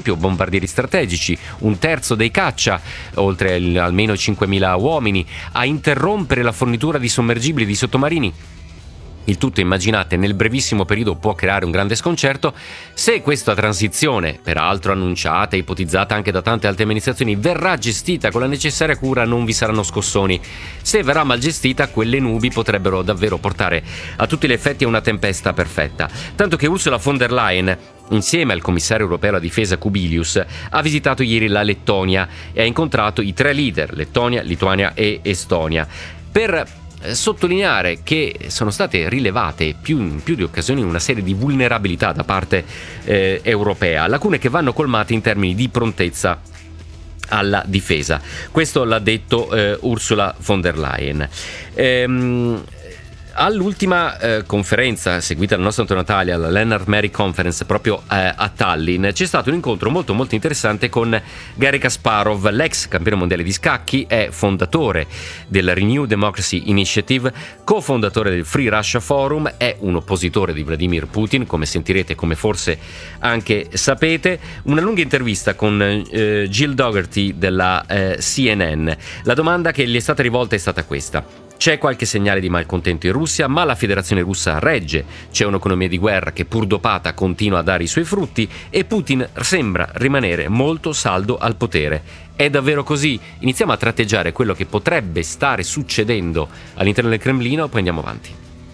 esempio bombardieri strategici, un terzo dei caccia, oltre almeno 5.000 uomini, a interrompere la fornitura di sommergibili e di sottomarini. Il tutto, immaginate, nel brevissimo periodo può creare un grande sconcerto. Se questa transizione, peraltro annunciata e ipotizzata anche da tante altre amministrazioni, verrà gestita con la necessaria cura, non vi saranno scossoni. Se verrà mal gestita, quelle nubi potrebbero davvero portare a tutti gli effetti a una tempesta perfetta. Tanto che Ursula von der Leyen, insieme al commissario europeo alla difesa Kubilius, ha visitato ieri la Lettonia e ha incontrato i 3 leader, Lettonia, Lituania e Estonia, per sottolineare che sono state rilevate in più di occasioni una serie di vulnerabilità da parte europea, lacune che vanno colmate in termini di prontezza alla difesa. Questo l'ha detto Ursula von der Leyen. All'ultima conferenza seguita dal nostro Antonio Natalia, la Lennart Meri Conference, proprio a Tallinn, c'è stato un incontro molto molto interessante con Garry Kasparov, l'ex campione mondiale di scacchi, è fondatore del Renew Democracy Initiative, cofondatore del Free Russia Forum, è un oppositore di Vladimir Putin, come sentirete, come forse anche sapete. Una lunga intervista con Jill Dougherty della CNN. La domanda che gli è stata rivolta è stata questa: c'è qualche segnale di malcontento in Russia, ma la Federazione Russa regge, c'è un'economia di guerra che pur dopata continua a dare i suoi frutti e Putin sembra rimanere molto saldo al potere. È davvero così? Iniziamo a tratteggiare quello che potrebbe stare succedendo all'interno del Cremlino, poi andiamo avanti.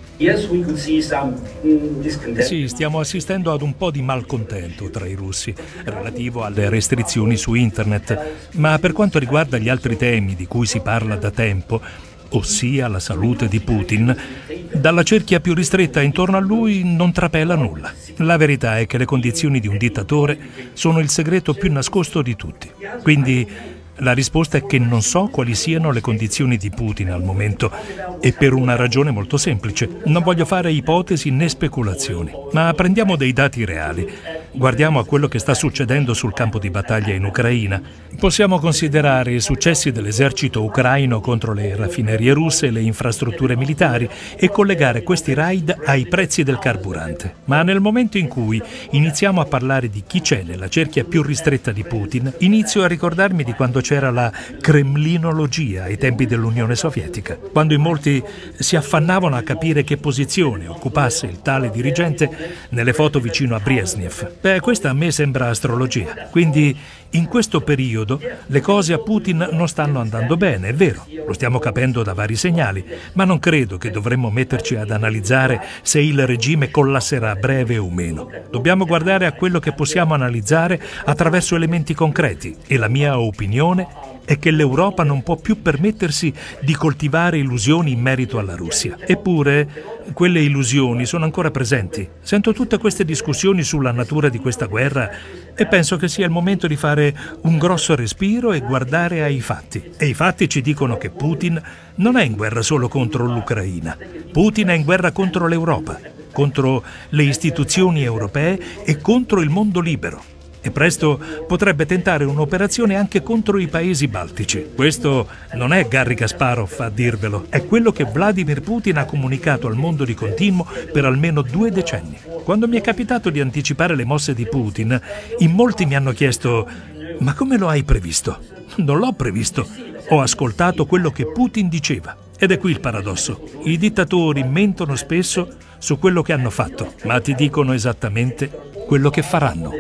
Sì, stiamo assistendo ad un po' di malcontento tra i russi relativo alle restrizioni su internet, ma per quanto riguarda gli altri temi di cui si parla da tempo, ossia la salute di Putin, dalla cerchia più ristretta intorno a lui non trapela nulla. La verità è che le condizioni di un dittatore sono il segreto più nascosto di tutti. Quindi la risposta è che non so quali siano le condizioni di Putin al momento, e per una ragione molto semplice. Non voglio fare ipotesi né speculazioni, ma prendiamo dei dati reali. Guardiamo a quello che sta succedendo sul campo di battaglia in Ucraina. Possiamo considerare i successi dell'esercito ucraino contro le raffinerie russe e le infrastrutture militari e collegare questi raid ai prezzi del carburante. Ma nel momento in cui iniziamo a parlare di chi c'è nella cerchia più ristretta di Putin, inizio a ricordarmi di quando c'era la kremlinologia ai tempi dell'Unione Sovietica, quando in molti si affannavano a capire che posizione occupasse il tale dirigente nelle foto vicino a Brezhnev. Questa a me sembra astrologia. Quindi in questo periodo le cose a Putin non stanno andando bene, è vero, lo stiamo capendo da vari segnali, ma non credo che dovremmo metterci ad analizzare se il regime collasserà a breve o meno. Dobbiamo guardare a quello che possiamo analizzare attraverso elementi concreti, e la mia opinione è che l'Europa non può più permettersi di coltivare illusioni in merito alla Russia. Eppure quelle illusioni sono ancora presenti. Sento tutte queste discussioni sulla natura di questa guerra e penso che sia il momento di fare un grosso respiro e guardare ai fatti. E i fatti ci dicono che Putin non è in guerra solo contro l'Ucraina. Putin è in guerra contro l'Europa, contro le istituzioni europee e contro il mondo libero. E presto potrebbe tentare un'operazione anche contro i paesi baltici. Questo non è Garry Kasparov a dirvelo, è quello che Vladimir Putin ha comunicato al mondo di continuo per almeno 2 decenni. Quando mi è capitato di anticipare le mosse di Putin, in molti mi hanno chiesto: ma come lo hai previsto? Non l'ho previsto, ho ascoltato quello che Putin diceva. Ed è qui il paradosso. I dittatori mentono spesso su quello che hanno fatto, ma ti dicono esattamente quello che faranno.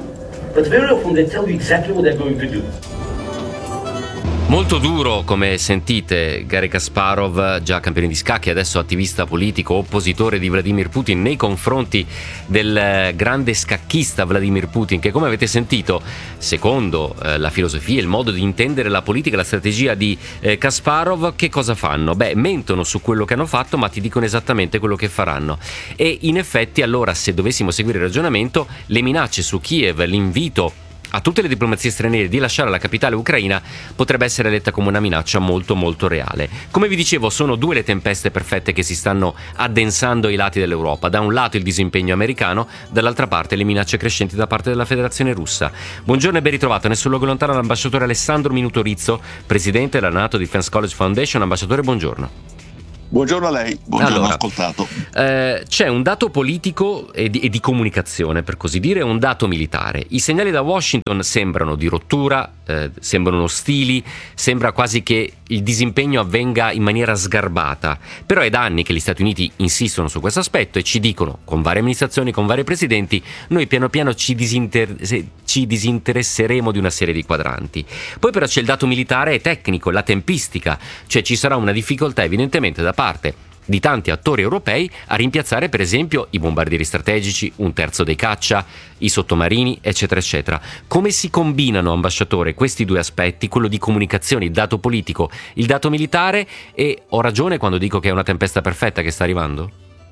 But very often they tell you exactly what they're going to do. Molto duro, come sentite, Garry Kasparov, già campione di scacchi, adesso attivista politico, oppositore di Vladimir Putin nei confronti del grande scacchista Vladimir Putin, che, come avete sentito, secondo la filosofia, il modo di intendere la politica, la strategia di Kasparov, che cosa fanno? Mentono su quello che hanno fatto, ma ti dicono esattamente quello che faranno. E in effetti, allora, se dovessimo seguire il ragionamento, le minacce su Kiev, l'invito a tutte le diplomazie straniere di lasciare la capitale ucraina potrebbe essere letta come una minaccia molto molto reale. Come vi dicevo, sono 2 le tempeste perfette che si stanno addensando ai lati dell'Europa. Da un lato il disimpegno americano, dall'altra parte le minacce crescenti da parte della Federazione Russa. Buongiorno e ben ritrovato nel suo luogo lontano l'ambasciatore Alessandro Minuto Rizzo, presidente della NATO Defense College Foundation. Ambasciatore, buongiorno. Buongiorno a lei, buongiorno, Allora, ascoltato. C'è un dato politico e di comunicazione, per così dire, e un dato militare. I segnali da Washington sembrano di rottura, sembrano ostili, sembra quasi che il disimpegno avvenga in maniera sgarbata. Però è da anni che gli Stati Uniti insistono su questo aspetto e ci dicono, con varie amministrazioni, con vari presidenti, noi piano piano ci disinteresseremo di una serie di quadranti. Poi però c'è il dato militare e tecnico, la tempistica, cioè ci sarà una difficoltà evidentemente da parte di tanti attori europei a rimpiazzare per esempio i bombardieri strategici, un terzo dei caccia, i sottomarini, eccetera eccetera. Come si combinano, ambasciatore, questi due aspetti, quello di comunicazione, il dato politico, il dato militare, e ho ragione quando dico che è una tempesta perfetta che sta arrivando?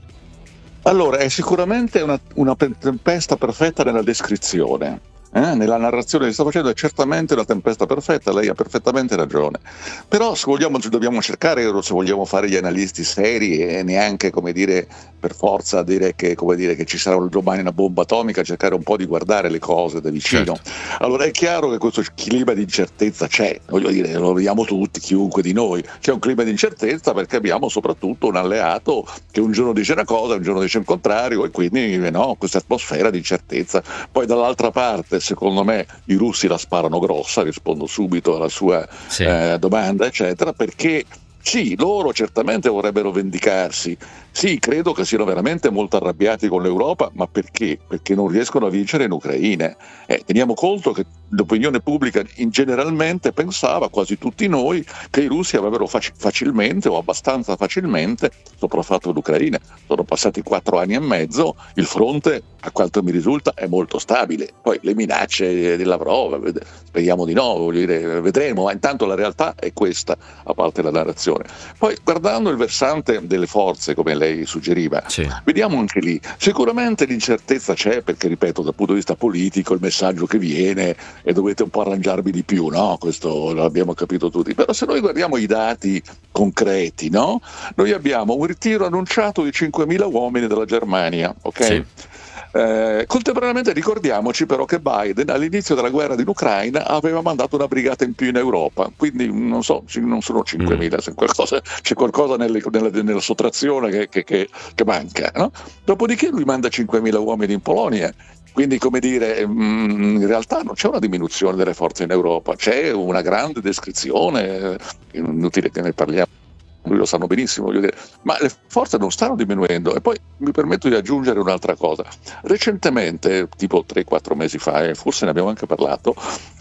Allora, è sicuramente una tempesta perfetta nella descrizione. Nella narrazione che sto facendo è certamente una tempesta perfetta, lei ha perfettamente ragione. Però se vogliamo, dobbiamo cercare, se vogliamo fare gli analisti seri e neanche, come dire, per forza dire che ci sarà domani una bomba atomica, cercare un po' di guardare le cose da vicino. Certo. Allora è chiaro che questo clima di incertezza c'è, voglio dire, lo vediamo tutti, chiunque di noi. C'è un clima di incertezza perché abbiamo soprattutto un alleato che un giorno dice una cosa, un giorno dice il contrario, e quindi questa atmosfera di incertezza. Poi dall'altra parte, secondo me, i russi la sparano grossa, rispondo subito alla sua domanda, eccetera, perché sì, loro certamente vorrebbero vendicarsi. Sì, credo che siano veramente molto arrabbiati con l'Europa, ma perché? Perché non riescono a vincere in Ucraina. Teniamo conto che l'opinione pubblica generalmente pensava, quasi tutti noi, che i russi avrebbero facilmente o abbastanza facilmente sopraffatto l'Ucraina. Sono passati 4 anni e mezzo, il fronte, a quanto mi risulta, è molto stabile. Poi le minacce di Lavrov, speriamo di no, voglio dire, vedremo, ma intanto la realtà è questa, a parte la narrazione. Poi, guardando il versante delle forze, come lei suggeriva, vediamo anche lì, sicuramente l'incertezza c'è, perché ripeto, dal punto di vista politico il messaggio che viene e dovete un po' arrangiarvi di più, no? Questo l'abbiamo capito tutti. Però se noi guardiamo i dati concreti, no? Noi abbiamo un ritiro annunciato di 5.000 uomini dalla Germania, ok? Sì. Contemporaneamente ricordiamoci però che Biden all'inizio della guerra in Ucraina aveva mandato una brigata in più in Europa, quindi non so, non sono 5.000, se c'è qualcosa nella sottrazione che manca, no? Dopodiché lui manda 5.000 uomini in Polonia. Quindi, come dire, in realtà non c'è una diminuzione delle forze in Europa, c'è una grande descrizione, inutile che ne parliamo, lui lo sanno benissimo, voglio dire, ma le forze non stanno diminuendo. E poi mi permetto di aggiungere un'altra cosa. Recentemente, tipo 3-4 mesi fa, e forse ne abbiamo anche parlato,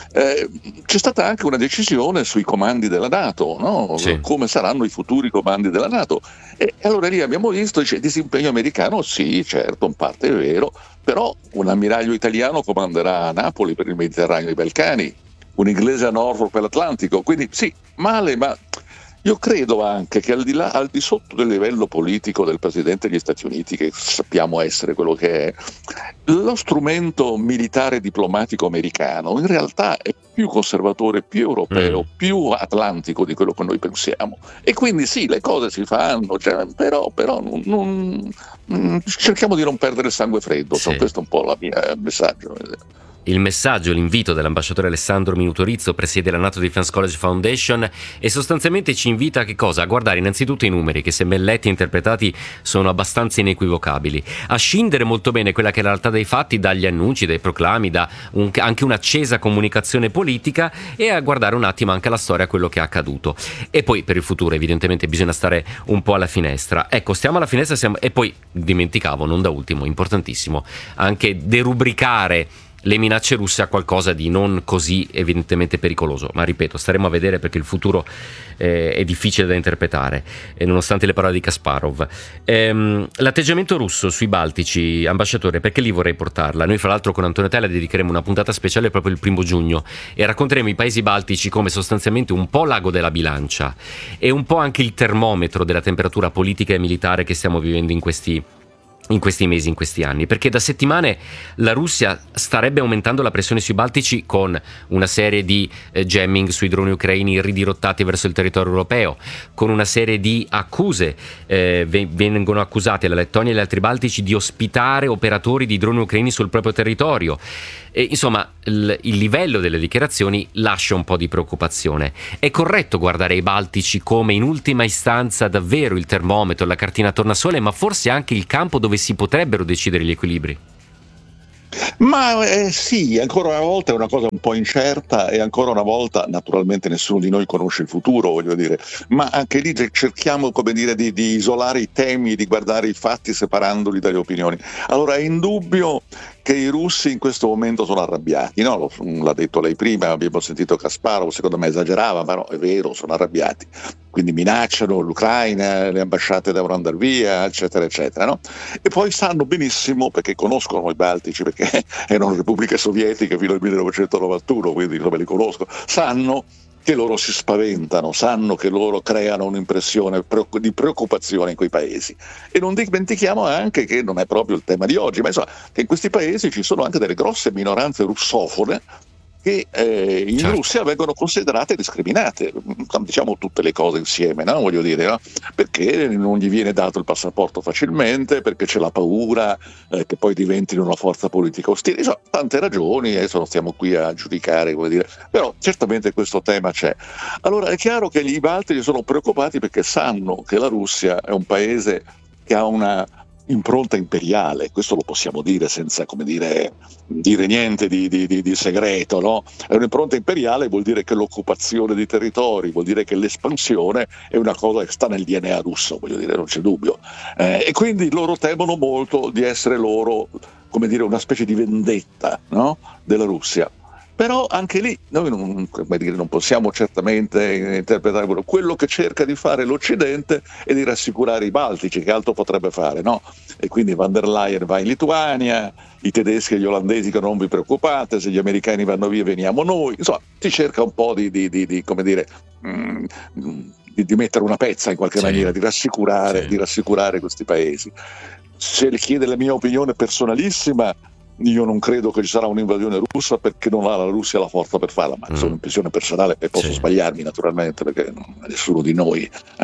c'è stata anche una decisione sui comandi della NATO, no? Sì. Come saranno i futuri comandi della NATO. E allora lì abbiamo visto, dice, disimpegno americano, sì, certo, in parte è vero, però un ammiraglio italiano comanderà a Napoli per il Mediterraneo e i Balcani, un inglese a Norfolk per l'Atlantico, quindi sì, male, ma io credo anche che al di sotto del livello politico del Presidente degli Stati Uniti, che sappiamo essere quello che è, lo strumento militare diplomatico americano in realtà è più conservatore, più europeo, più atlantico di quello che noi pensiamo. E quindi sì, le cose si fanno, cioè, però cerchiamo di non perdere il sangue freddo. Sì. Questo è un po' il messaggio. Il messaggio, l'invito dell'ambasciatore Alessandro Minuto Rizzo, presiede la NATO Defense College Foundation, e sostanzialmente ci invita a che cosa? A guardare innanzitutto i numeri, che se ben letti e interpretati sono abbastanza inequivocabili, a scindere molto bene quella che è la realtà dei fatti dagli annunci, dai proclami, da anche un'accesa comunicazione politica, e a guardare un attimo anche la storia, quello che è accaduto. E poi per il futuro evidentemente bisogna stare un po' alla finestra. Ecco, stiamo alla finestra, e poi dimenticavo, non da ultimo, importantissimo, anche derubricare le minacce russe a qualcosa di non così evidentemente pericoloso, ma ripeto, staremo a vedere, perché il futuro è difficile da interpretare, nonostante le parole di Kasparov. L'atteggiamento russo sui Baltici, ambasciatore, perché lì vorrei portarla? Noi fra l'altro con Antonio Tella dedicheremo una puntata speciale proprio il 1 giugno e racconteremo i paesi baltici come sostanzialmente un po' l'ago della bilancia e un po' anche il termometro della temperatura politica e militare che stiamo vivendo in questi in questi mesi, in questi anni, perché da settimane la Russia starebbe aumentando la pressione sui Baltici con una serie di jamming sui droni ucraini ridirottati verso il territorio europeo, con una serie di accuse, vengono accusate la Lettonia e gli altri Baltici di ospitare operatori di droni ucraini sul proprio territorio. E, insomma, il livello delle dichiarazioni lascia un po' di preoccupazione. È corretto guardare i Baltici come in ultima istanza davvero il termometro, la cartina tornasole, ma forse anche il campo dove si potrebbero decidere gli equilibri? Ma sì, ancora una volta è una cosa un po' incerta e ancora una volta naturalmente nessuno di noi conosce il futuro, voglio dire, ma anche lì cerchiamo, come dire, di isolare i temi, di guardare i fatti separandoli dalle opinioni. Allora è indubbio che i russi in questo momento sono arrabbiati, no? L'ha detto lei prima, abbiamo sentito Kasparov, secondo me esagerava, ma no, è vero, sono arrabbiati. Quindi minacciano l'Ucraina, le ambasciate devono andare via, eccetera, eccetera, no? E poi sanno benissimo, perché conoscono i Baltici, perché erano repubbliche sovietiche fino al 1991, quindi insomma li conosco, sanno che loro si spaventano, sanno che loro creano un'impressione di preoccupazione in quei paesi. E non dimentichiamo anche che non è proprio il tema di oggi, ma insomma che in questi paesi ci sono anche delle grosse minoranze russofone che in certo. Russia vengono considerate discriminate, diciamo tutte le cose insieme, no? Voglio dire, no? Perché non gli viene dato il passaporto facilmente, perché c'è la paura che poi diventino una forza politica ostile, insomma, tante ragioni, adesso non stiamo qui a giudicare, come dire, però certamente questo tema c'è. Allora è chiaro che i baltici sono preoccupati perché sanno che la Russia è un paese che ha una impronta imperiale, questo lo possiamo dire senza, come dire niente di segreto, no? È un'impronta imperiale, vuol dire che l'occupazione di territori, vuol dire che l'espansione è una cosa che sta nel DNA russo, voglio dire, non c'è dubbio. E quindi loro temono molto di essere loro, come dire, una specie di vendetta, no? Della Russia. Però anche lì noi non possiamo certamente interpretare quello che cerca di fare l'Occidente è di rassicurare i baltici, che altro potrebbe fare, no? E quindi van der Leyen va in Lituania, i tedeschi e gli olandesi che non vi preoccupate, se gli americani vanno via veniamo noi, insomma si cerca un po' di come dire, di mettere una pezza in qualche maniera, di rassicurare questi paesi. Se le chiede la mia opinione personalissima, io non credo che ci sarà un'invasione russa perché non ha la Russia la forza per farla, ma sono un'impressione personale e posso sbagliarmi naturalmente perché nessuno di noi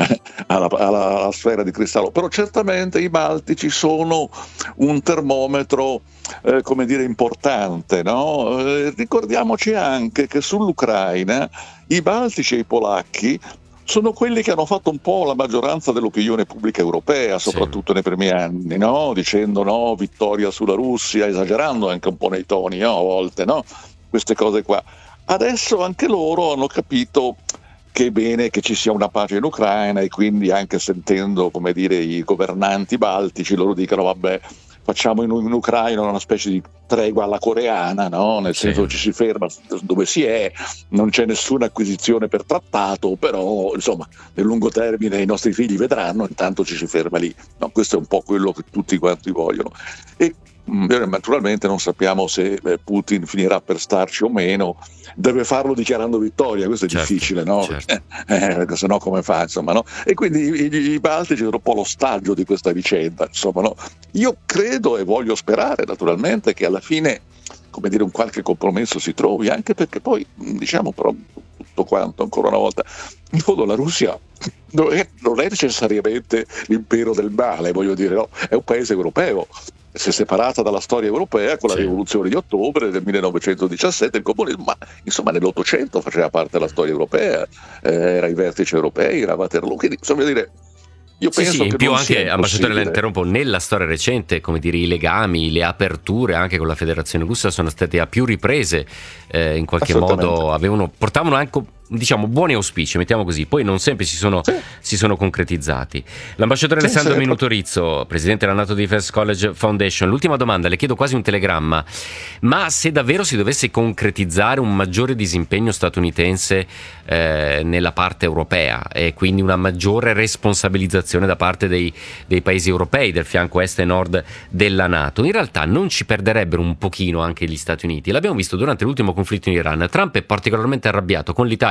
ha la sfera di cristallo, però certamente i baltici sono un termometro come dire importante, no? Ricordiamoci anche che sull'Ucraina i baltici e i polacchi sono quelli che hanno fatto un po' la maggioranza dell'opinione pubblica europea, soprattutto nei primi anni, no? Dicendo no, vittoria sulla Russia, esagerando anche un po' nei toni, no? A volte, no? Queste cose qua. Adesso anche loro hanno capito che è bene che ci sia una pace in Ucraina e quindi anche sentendo, come dire, i governanti baltici, loro dicono vabbè, facciamo in Ucraina una specie di tregua alla coreana, no? Nel senso che ci si ferma dove si è, non c'è nessuna acquisizione per trattato, però insomma nel lungo termine i nostri figli vedranno, intanto ci si ferma lì. No, questo è un po' quello che tutti quanti vogliono. E naturalmente non sappiamo se Putin finirà per starci o meno, deve farlo dichiarando vittoria, questo è difficile, no? Perché sennò come fa, insomma, no? E quindi i baltici sono un po' l'ostaggio di questa vicenda, insomma, no? Io credo e voglio sperare naturalmente che alla fine, come dire, un qualche compromesso si trovi, anche perché poi diciamo però tutto quanto ancora una volta in fondo la Russia non è necessariamente l'impero del male, voglio dire, no? È un paese europeo, si è separata dalla storia europea con la rivoluzione di ottobre del 1917, il comunismo, ma insomma nell'Ottocento faceva parte della storia europea, era ai vertici europei, era Waterloo, quindi insomma dire. Io penso in che più non anche, sia ambasciatore, la impossibile. interrompo, nella storia recente, come dire, i legami, le aperture anche con la Federazione Russa sono state a più riprese, in qualche modo portavano anche, diciamo, buoni auspici, mettiamo così, poi non sempre si sono concretizzati. L'ambasciatore Alessandro Minuto Rizzo, presidente della NATO Defense College Foundation, l'ultima domanda, le chiedo quasi un telegramma, ma se davvero si dovesse concretizzare un maggiore disimpegno statunitense nella parte europea e quindi una maggiore responsabilizzazione da parte dei paesi europei del fianco est e nord della NATO, in realtà non ci perderebbero un pochino anche gli Stati Uniti? L'abbiamo visto durante l'ultimo conflitto in Iran. Trump è particolarmente arrabbiato con l'Italia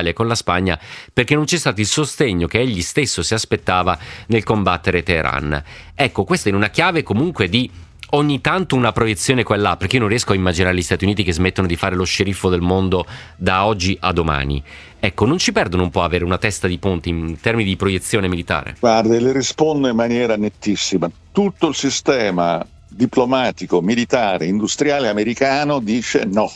l'Italia e con la Spagna, perché non c'è stato il sostegno che egli stesso si aspettava nel combattere Teheran. Ecco, questa in una chiave comunque di ogni tanto una proiezione qua e là, perché io non riesco a immaginare gli Stati Uniti che smettono di fare lo sceriffo del mondo da oggi a domani. Ecco, non ci perdono un po' avere una testa di ponte in termini di proiezione militare? Guarda, le rispondo in maniera nettissima. Tutto il sistema diplomatico, militare, industriale americano dice no.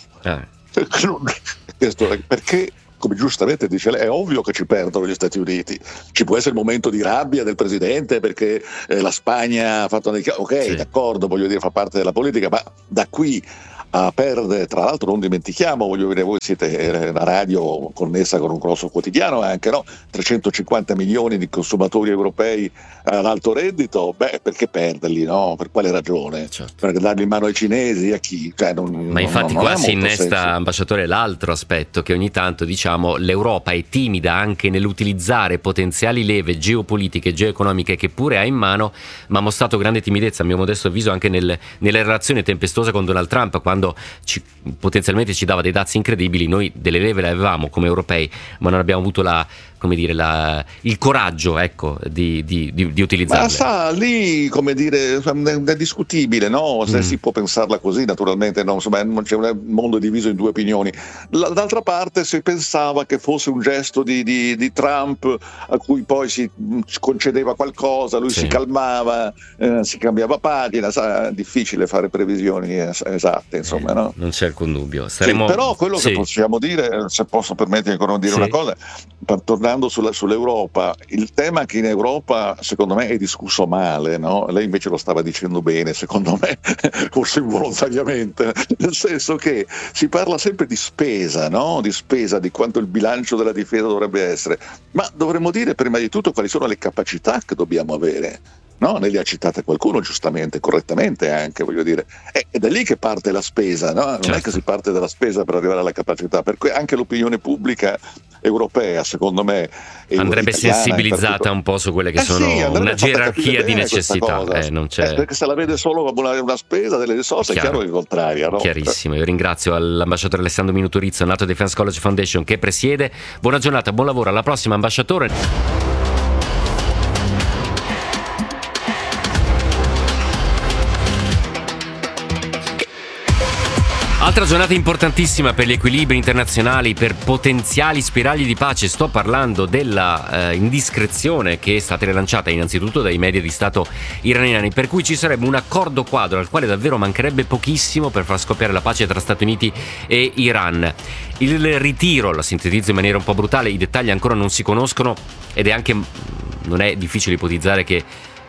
Questo perché, come giustamente dice lei, è ovvio che ci perdono gli Stati Uniti. Ci può essere il momento di rabbia del presidente perché la Spagna ha fatto ok, sì, d'accordo, voglio dire, fa parte della politica, ma da qui a perdere, tra l'altro non dimentichiamo, voglio dire, voi siete una radio connessa con un grosso quotidiano anche, no? 350 milioni di consumatori europei ad alto reddito, perché perderli, no? Per quale ragione? Certo. Per darli in mano ai cinesi, a chi? Ma infatti qua si innesta, ambasciatore, l'altro aspetto, che ogni tanto, diciamo, l'Europa è timida anche nell'utilizzare potenziali leve geopolitiche, geoeconomiche che pure ha in mano, ma ha mostrato grande timidezza, a mio modesto avviso, anche nella relazione tempestosa con Donald Trump, quando potenzialmente ci dava dei dazi incredibili. Noi delle leve le avevamo come europei, ma non abbiamo avuto il coraggio, ecco, di utilizzarle. Ma sa, lì, come dire, è discutibile, no? Se si può pensarla così, naturalmente no, insomma, non c'è un mondo diviso in due opinioni. D'altra parte, si pensava che fosse un gesto di Trump a cui poi si concedeva qualcosa, lui si calmava, si cambiava pagina, sa, è difficile fare previsioni esatte, insomma, no? Non c'è alcun dubbio. Però quello che possiamo dire, se posso permettermi di dire una cosa, tornando sull'Europa, il tema che in Europa secondo me è discusso male, no? Lei invece lo stava dicendo bene, secondo me, forse involontariamente, nel senso che si parla sempre di spesa, no? Di spesa, di quanto il bilancio della difesa dovrebbe essere, ma dovremmo dire prima di tutto quali sono le capacità che dobbiamo avere. No, ne li ha citate qualcuno giustamente, correttamente anche, voglio dire. Ed è lì che parte la spesa, no? Non è che si parte dalla spesa per arrivare alla capacità, per cui anche l'opinione pubblica europea, secondo me, andrebbe sensibilizzata un po' su quelle che sono una gerarchia di necessità. Non c'è... perché se la vede solo come una spesa delle risorse, è chiaro che è il contrario, no? Chiarissimo. Io ringrazio l'ambasciatore Alessandro Minuturizzo, NATO Defense College Foundation, che presiede. Buona giornata, buon lavoro, alla prossima, ambasciatore. Altra giornata importantissima per gli equilibri internazionali, per potenziali spiragli di pace. Sto parlando della indiscrezione che è stata rilanciata innanzitutto dai media di Stato iraniani, per cui ci sarebbe un accordo quadro al quale davvero mancherebbe pochissimo per far scoppiare la pace tra Stati Uniti e Iran. Il ritiro, la sintetizzo in maniera un po' brutale, i dettagli ancora non si conoscono ed è anche, non è difficile ipotizzare che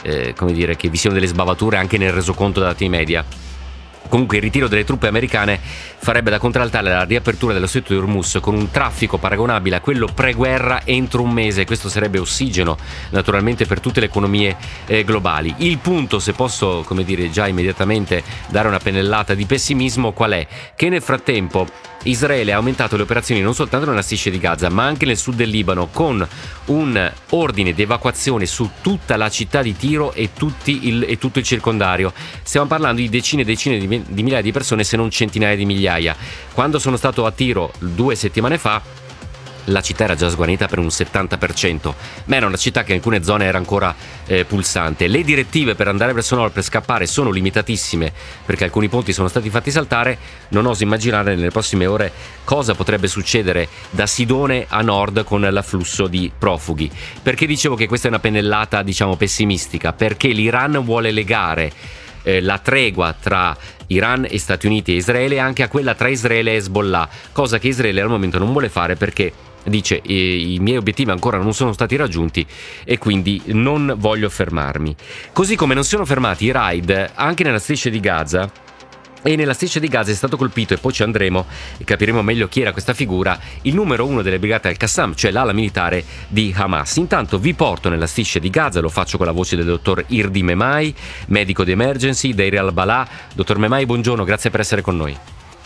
vi siano delle sbavature anche nel resoconto dati ai media. Comunque il ritiro delle truppe americane farebbe da contraltare la riapertura dello stretto di Hormuz con un traffico paragonabile a quello pre-guerra entro un mese. Questo sarebbe ossigeno naturalmente per tutte le economie globali. Il punto, se posso già immediatamente dare una pennellata di pessimismo, qual è? Che nel frattempo Israele ha aumentato le operazioni non soltanto nella striscia di Gaza ma anche nel sud del Libano, con un ordine di evacuazione su tutta la città di Tiro e tutto il circondario. Stiamo parlando di decine e decine di migliaia di persone, se non centinaia di migliaia. Quando sono stato a Tiro 2 settimane fa, la città era già sguarnita per un 70%, ma era una città che in alcune zone era ancora pulsante. Le direttive per andare verso nord, per scappare, sono limitatissime perché alcuni ponti sono stati fatti saltare. Non oso immaginare nelle prossime ore cosa potrebbe succedere da Sidone a nord con l'afflusso di profughi. Perché dicevo che questa è una pennellata pessimistica? Perché l'Iran vuole legare la tregua tra Iran e Stati Uniti e Israele anche a quella tra Israele e Hezbollah, cosa che Israele al momento non vuole fare perché dice i miei obiettivi ancora non sono stati raggiunti e quindi non voglio fermarmi. Così come non sono fermati i raid anche nella striscia di Gaza. E nella striscia di Gaza è stato colpito, e poi ci andremo e capiremo meglio chi era questa figura, il numero 1 delle brigate al-Qassam, cioè l'ala militare di Hamas. Intanto vi porto nella striscia di Gaza, lo faccio con la voce del dottor Irdi Memai, medico di emergency, Deir al-Balà. Dottor Memai, buongiorno, grazie per essere con noi.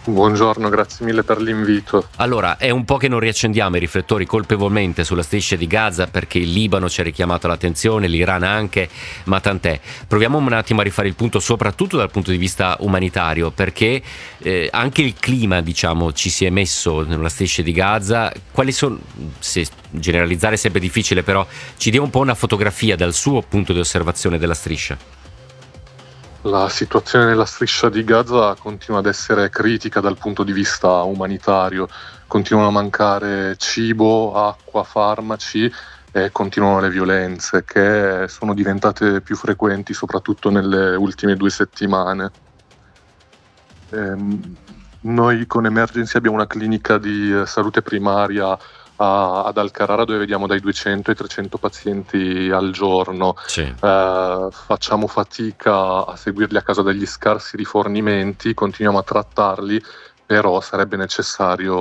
Buongiorno, grazie mille per l'invito. Allora, è un po' che non riaccendiamo i riflettori colpevolmente sulla striscia di Gaza perché il Libano ci ha richiamato l'attenzione, l'Iran anche, ma tant'è. Proviamo un attimo a rifare il punto, soprattutto dal punto di vista umanitario, perché anche il clima, diciamo, ci si è messo nella striscia di Gaza. Quali sono, se generalizzare è sempre difficile, però ci dia un po' una fotografia dal suo punto di osservazione della striscia. La situazione nella striscia di Gaza continua ad essere critica dal punto di vista umanitario, continuano a mancare cibo, acqua, farmaci e continuano le violenze che sono diventate più frequenti soprattutto nelle ultime 2 settimane. Noi con Emergency abbiamo una clinica di salute primaria ad Al-Qarara dove vediamo dai 200 ai 300 pazienti al giorno. Sì. Facciamo fatica a seguirli a causa degli scarsi rifornimenti, continuiamo a trattarli, però sarebbe necessario